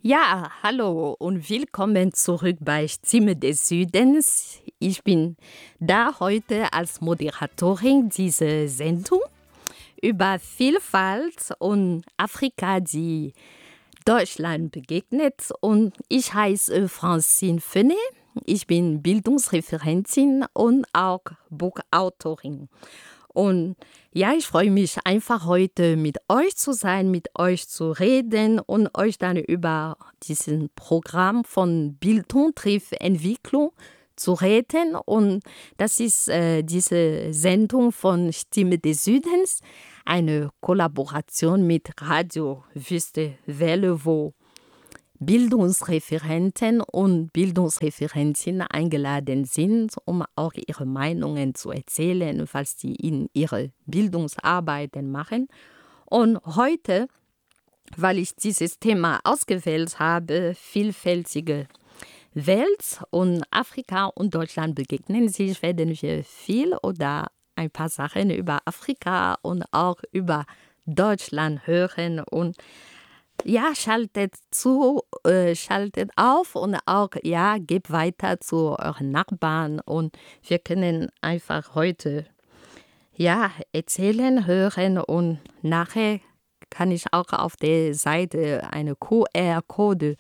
Ja, hallo und willkommen zurück bei Stimme des Südens. Ich bin da heute als Moderatorin dieser Sendung über Vielfalt und Afrika, die Deutschland begegnet. Und ich heiße Francine Fenet. Ich bin Bildungsreferentin und auch Buchautorin. Und ja, ich freue mich einfach heute mit euch zu sein, mit euch zu reden und euch dann über diesen Programm von Bildung trifft Entwicklung zu reden. Und das ist diese Sendung von Stimme des Südens, eine Kollaboration mit Radio Wüste Welle, wo Bildungsreferenten und Bildungsreferentinnen eingeladen sind, um auch ihre Meinungen zu erzählen, was sie in ihre Bildungsarbeiten machen. Und heute, weil ich dieses Thema ausgewählt habe, vielfältige Welt und Afrika und Deutschland begegnen sich, werden wir viel oder ein paar Sachen über Afrika und auch über Deutschland hören und ja, schaltet auf und auch, ja, gebt weiter zu euren Nachbarn und wir können einfach heute, ja, erzählen, hören und nachher kann ich auch auf der Seite eine QR-Code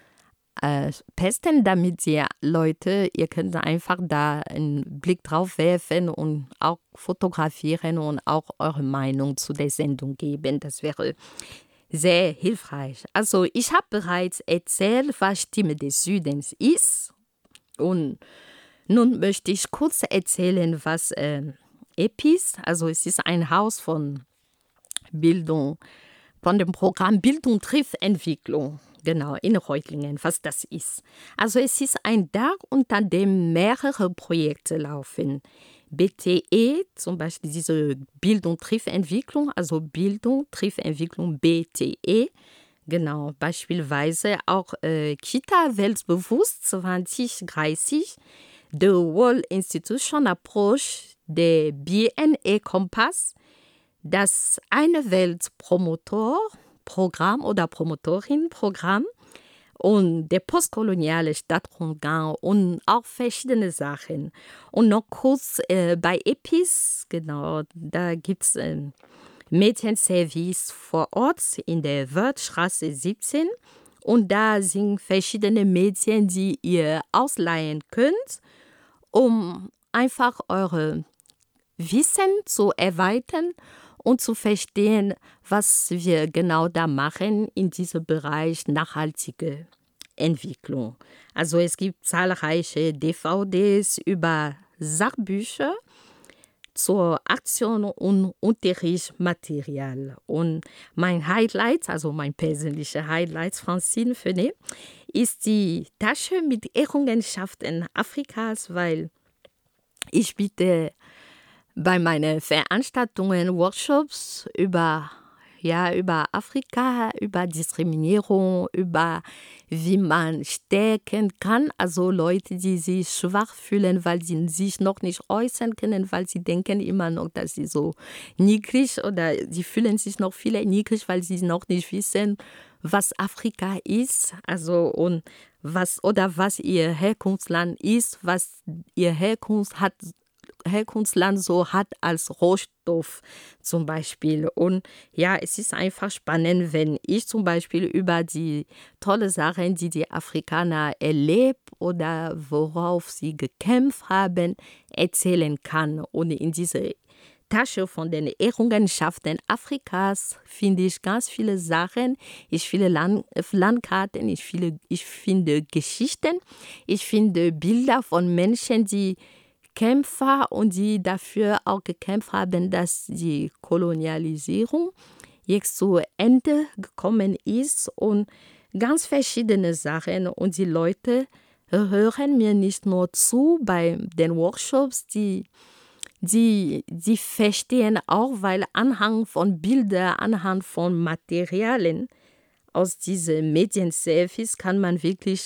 pesten, damit ihr könnt einfach da einen Blick drauf werfen und auch fotografieren und auch eure Meinung zu der Sendung geben. Das wäre sehr hilfreich. Also ich habe bereits erzählt, was Stimme des Südens ist. Und nun möchte ich kurz erzählen, was EPIS, also es ist ein Haus von Bildung, von dem Programm Bildung trifft Entwicklung. Genau, in Reutlingen, was das ist. Also es ist ein Dach, unter dem mehrere Projekte laufen. BTE, zum Beispiel diese Bildung trifft Entwicklung, also Bildung trifft Entwicklung BTE. Genau, beispielsweise auch Kita Weltbewusst 2030, The World Institution Approach, der BNE Kompass, das eine Welt Promotor-Programm oder Promotorin-Programm und der postkoloniale Stadtrundgang und auch verschiedene Sachen. Und noch kurz bei EPIS, genau, da gibt es Medienservice vor Ort in der Wörthstraße 17 und da sind verschiedene Medien, die ihr ausleihen könnt, um einfach eure Wissen zu erweitern und zu verstehen, was wir genau da machen in diesem Bereich nachhaltige Entwicklung. Also es gibt zahlreiche DVDs über Sachbücher zur Aktion und Unterrichtsmaterial. Und mein Highlight, also mein persönlicher Highlight, Francine Fenet, ist die Tasche mit Errungenschaften Afrikas, weil ich biete bei meinen Veranstaltungen Workshops über Afrika, über Diskriminierung, über wie man stärken kann. Also Leute, die sich schwach fühlen, weil sie sich noch nicht äußern können, weil sie denken immer noch, dass sie so niedrig oder sie fühlen sich noch viele niedrig, weil sie noch nicht wissen, was Afrika ist. Also und was ihr Herkunftsland ist, was ihr Herkunftsland so hat als Rohstoff zum Beispiel. Und ja, es ist einfach spannend, wenn ich zum Beispiel über die tolle Sachen, die die Afrikaner erlebt oder worauf sie gekämpft haben, erzählen kann. Und in dieser Tasche von den Errungenschaften Afrikas finde ich ganz viele Sachen. Ich finde Landkarten, ich finde Geschichten, ich finde Bilder von Menschen, die Kämpfer und die dafür auch gekämpft haben, dass die Kolonialisierung jetzt zu Ende gekommen ist und ganz verschiedene Sachen. Und die Leute hören mir nicht nur zu bei den Workshops, die verstehen auch, weil anhand von Bildern, anhand von Materialien aus diesem Medienservice kann man wirklich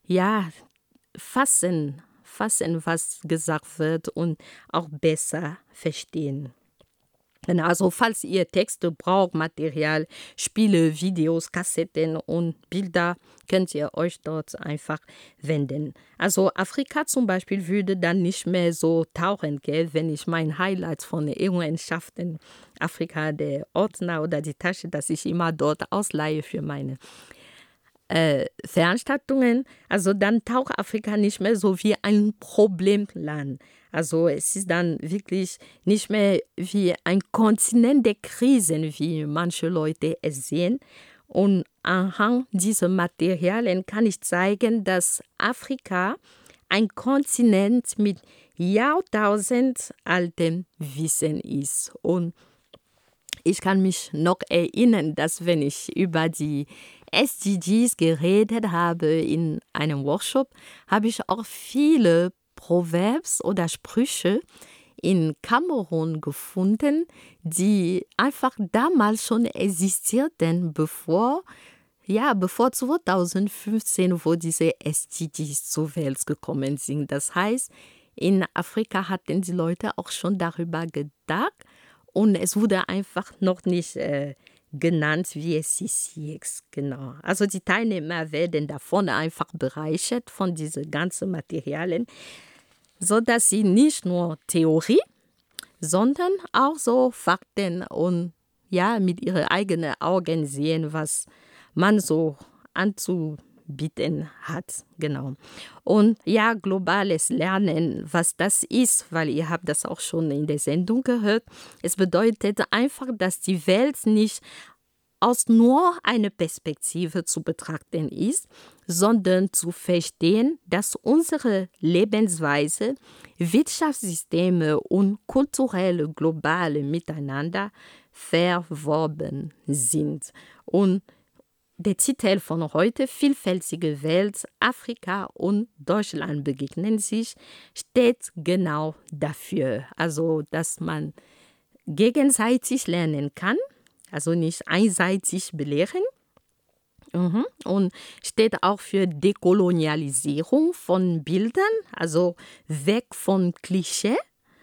fassen, was gesagt wird und auch besser verstehen. Also falls ihr Texte braucht, Material, Spiele, Videos, Kassetten und Bilder, könnt ihr euch dort einfach wenden. Also Afrika zum Beispiel würde dann nicht mehr so tauchen, gell, wenn ich mein Highlights von Errungenschaften Afrika, der Ordner oder die Tasche, dass ich immer dort ausleihe für meine Veranstaltungen, also dann taucht Afrika nicht mehr so wie ein Problemland. Also es ist dann wirklich nicht mehr wie ein Kontinent der Krisen, wie manche Leute es sehen. Und anhand dieser Materialien kann ich zeigen, dass Afrika ein Kontinent mit Jahrtausend altem Wissen ist. Und ich kann mich noch erinnern, dass wenn ich über die SDGs geredet habe in einem Workshop, habe ich auch viele Proverbs oder Sprüche in Kamerun gefunden, die einfach damals schon existierten, bevor 2015, wo diese SDGs zur Welt gekommen sind. Das heißt, in Afrika hatten die Leute auch schon darüber gedacht und es wurde einfach noch nicht genannt, wie es ist jetzt. Genau. Also die Teilnehmer werden davon einfach bereichert, von diesen ganzen Materialien, sodass sie nicht nur Theorie, sondern auch so Fakten und mit ihren eigenen Augen sehen, was man so anzubieten hat. Genau. Und globales Lernen, was das ist, weil ihr habt das auch schon in der Sendung gehört, es bedeutet einfach, dass die Welt nicht aus nur einer Perspektive zu betrachten ist, sondern zu verstehen, dass unsere Lebensweise, Wirtschaftssysteme und kulturelle globale Miteinander verwoben sind. Und der Titel von heute, Vielfältige Welt, Afrika und Deutschland begegnen sich, steht genau dafür. Also, dass man gegenseitig lernen kann, also nicht einseitig belehren. Und steht auch für Dekolonialisierung von Bildern, also weg von Klischee.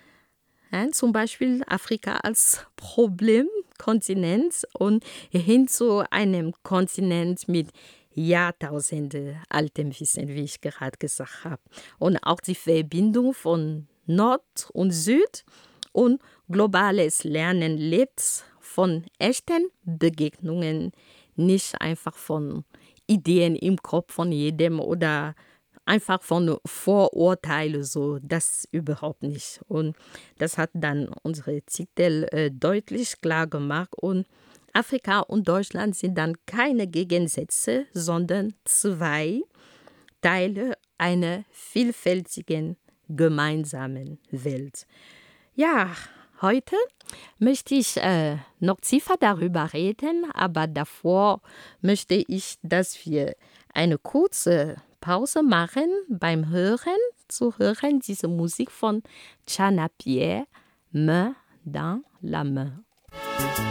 Zum Beispiel Afrika als Problemkontinent und hin zu einem Kontinent mit Jahrtausende altem Wissen, wie ich gerade gesagt habe. Und auch die Verbindung von Nord und Süd und globales Lernen lebt von echten Begegnungen, nicht einfach von Ideen im Kopf von jedem oder einfach von Vorurteilen, so, das überhaupt nicht. Und das hat dann unsere Titel deutlich klar gemacht. Und Afrika und Deutschland sind dann keine Gegensätze, sondern zwei Teile einer vielfältigen gemeinsamen Welt. Ja, heute möchte ich noch tiefer darüber reden, aber davor möchte ich, dass wir eine kurze Pause machen beim zu hören, diese Musik von Chana Pierre, Main dans la main.